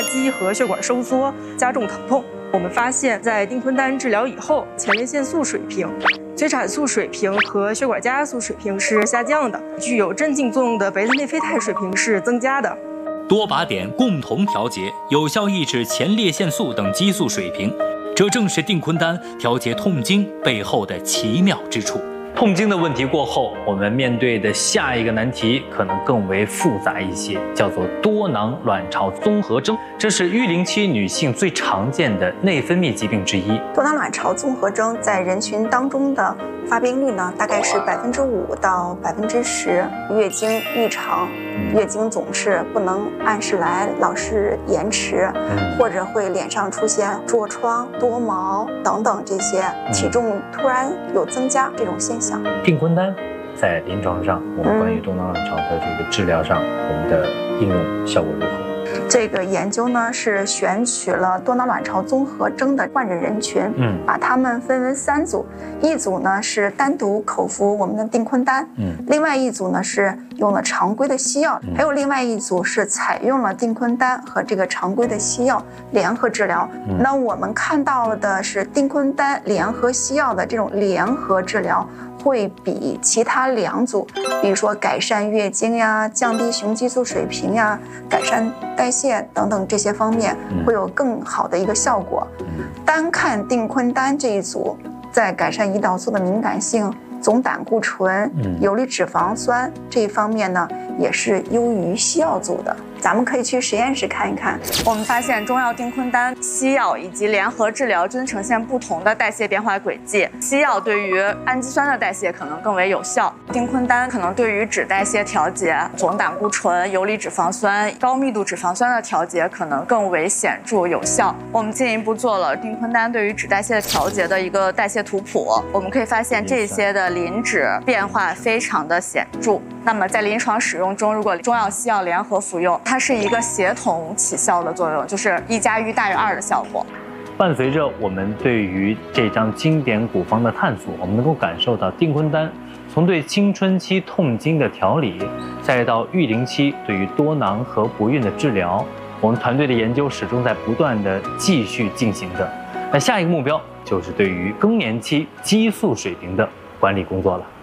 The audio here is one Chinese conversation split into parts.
滑肌和血管收缩，加重疼痛。我们发现，在丁坤丹治疗以后，前列腺素水平、催产素水平和血管加压素水平是下降的，具有镇静作用的贝塔内啡肽水平是增加的。 多靶点共同调节，有效抑制前列腺素等激素水平，这正是丁坤丹调节痛经背后的奇妙之处。痛经的问题过后，我们面对的下一个难题可能更为复杂一些，叫做多囊卵巢综合征。这是育龄期女性最常见的内分泌疾病之一。 多囊卵巢综合征在人群当中的发病率呢，大概是5%到10%。月经异常，月经总是不能按时来，老是延迟，或者会脸上出现痤疮、多毛等等这些，体重突然有增加这种现象。 丁坤丹在临床上，我们关于多囊卵巢的这个治疗上，我们的应用效果如何？ 这个研究呢是选取了多囊卵巢综合征的患者人群，把他们分为3组，一组呢是单独口服我们的丁坤丹，另外一组呢是用了常规的西药，还有另外一组是采用了丁坤丹和这个常规的西药联合治疗。那我们看到的是丁坤丹联合西药的这种联合治疗，会比其他2组，比如说改善月经呀、降低雄激素水平呀、改善代谢等等这些方面，会有更好的一个效果。单看丁坤丹这一组，在改善胰岛素的敏感性、总胆固醇、游离脂肪酸这一方面呢，也是优于西药组的。咱们可以去实验室看一看。 我们发现中药丁坤丹、西药以及联合治疗均呈现不同的代谢变化轨迹。西药对于氨基酸的代谢可能更为有效，丁坤丹可能对于脂代谢调节、总胆固醇、游离脂肪酸、高密度脂肪酸的调节可能更为显著有效。我们进一步做了丁坤丹对于脂代谢的调节的一个代谢图谱，我们可以发现这些的磷脂变化非常的显著。那么在临床使用中，如果中药西药联合服用，它是一个协同起效的作用，就是1+1大于2的效果。 伴随着我们对于这张经典古方的探索，我们能够感受到丁坤丹从对青春期痛经的调理，再到育龄期对于多囊和不孕的治疗，我们团队的研究始终在不断的继续进行着。那下一个目标就是对于更年期激素水平的管理工作了。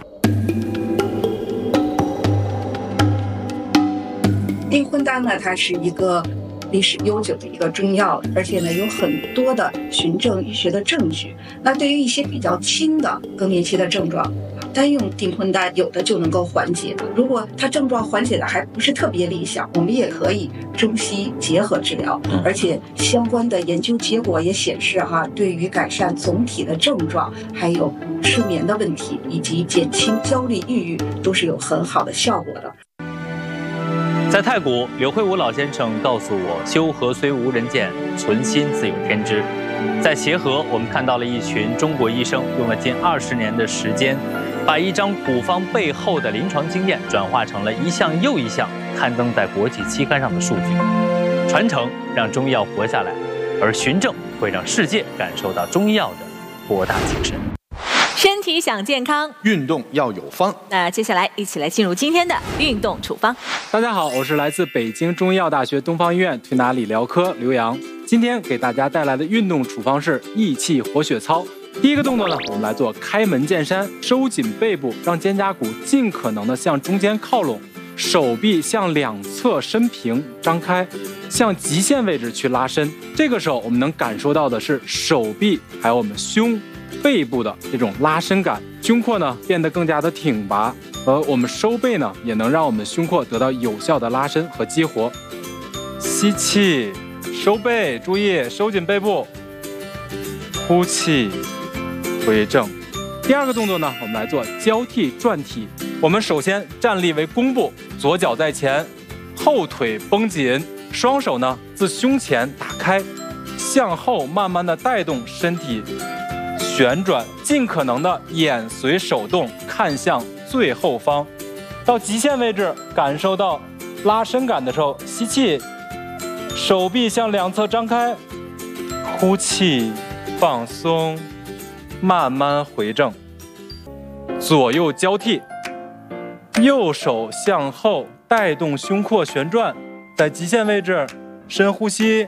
丁坤丹呢，它是一个历史悠久的一个中药，而且呢有很多的循证医学的证据。那对于一些比较轻的更年期的症状，单用丁坤丹有的就能够缓解。如果它症状缓解的还不是特别理想，我们也可以中西结合治疗。而且相关的研究结果也显示对于改善总体的症状，还有睡眠的问题以及减轻焦虑抑郁都是有很好的效果的。 在太古，刘慧武老先生告诉我：修和虽无人见，存心自有天知。在协和，我们看到了一群中国医生用了近20年的时间，把一张古方背后的临床经验转化成了一项又一项刊登在国际期刊上的数据。传承让中医药活下来，而循证会让世界感受到中医药的博大精深。 身体想健康， 运动要有方。 那接下来一起来进入今天的运动处方。 大家好，我是来自北京中医药大学东方医院推拿理疗科刘洋。今天给大家带来的运动处方是益气活血操。第一个动作呢，我们来做开门见山，收紧背部，让肩胛骨尽可能的向中间靠拢，手臂向两侧伸平张开，向极限位置去拉伸。这个时候我们能感受到的是手臂还有我们胸背部的这种拉伸感，胸廓呢变得更加的挺拔，而我们收背呢也能让我们的胸廓得到有效的拉伸和激活。吸气，收背，注意收紧背部，呼气，回正。第二个动作呢，我们来做交替转体。我们首先站立为弓步，左脚在前，后腿绷紧，双手呢自胸前打开，向后慢慢的带动身体旋转，尽可能的眼随手动，看向最后方，到极限位置，感受到拉伸感的时候，吸气，手臂向两侧张开，呼气，放松，慢慢回正。左右交替，右手向后带动胸廓旋转，在极限位置深呼吸。